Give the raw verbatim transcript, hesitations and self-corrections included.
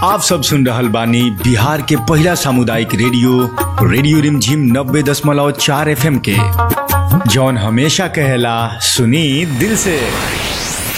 आप सब सुन रहल बानी बिहार के पहला सामुदायिक रेडियो रेडियो रिमझिम नब्बे दशमलव चार एफ एम के, जौन हमेशा कहेला सुनी दिल से।